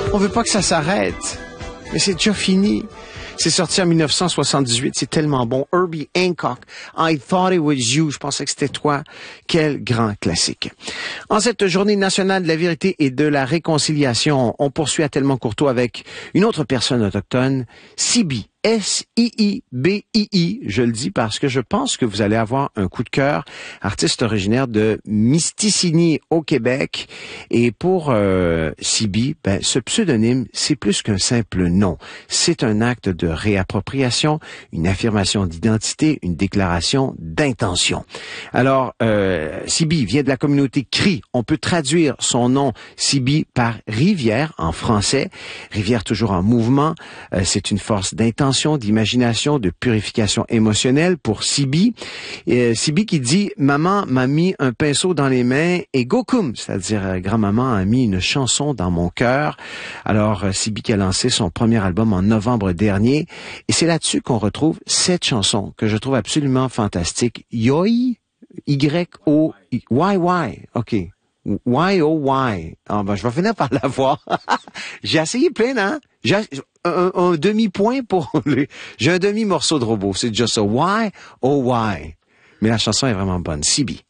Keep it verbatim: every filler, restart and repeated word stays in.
On veut pas que ça s'arrête. Mais c'est déjà fini. C'est sorti en mille neuf cent soixante-dix-huit, c'est tellement bon. Herbie Hancock, I Thought It Was You, je pensais que c'était toi. Quel grand classique. En cette journée nationale de la vérité et de la réconciliation, on poursuit à Tellement Courteau avec une autre personne autochtone, Sibi. S I I B I I, je le dis parce que je pense que vous allez avoir un coup de cœur, artiste originaire de Misticini au Québec. Et pour euh, Sibi, ben, ce pseudonyme, c'est plus qu'un simple nom. C'est un acte de réappropriation, une affirmation d'identité, une déclaration d'intention. Alors, euh, Sibi vient de la communauté Cri. On peut traduire son nom Sibi par rivière en français. Rivière toujours en mouvement. Euh, c'est une force d'intention, d'imagination, de purification émotionnelle pour Sibi. Euh, Sibi qui dit « Maman m'a mis un pinceau dans les mains et gokum », c'est-à-dire euh, grand-maman a mis une chanson dans mon cœur. Alors, euh, Sibi qui a lancé son premier album en novembre dernier. Et c'est là-dessus qu'on retrouve cette chanson que je trouve absolument fantastique. Yoi, Y-O-Y-Y, OK. Why oh why? Ah ben je vais finir par la voir. J'ai essayé plein, hein? J'ai un, un demi-point pour les... J'ai un demi-morceau de robot. C'est déjà ça. Why oh why? Mais la chanson est vraiment bonne. Sibi.